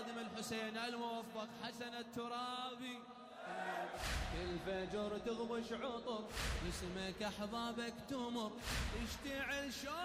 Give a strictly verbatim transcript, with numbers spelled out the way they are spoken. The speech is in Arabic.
خادم الحسين الموفق حسن الترابي. كل فجر تغبش عطر باسمك أحبابك تمر، اشتعل شوق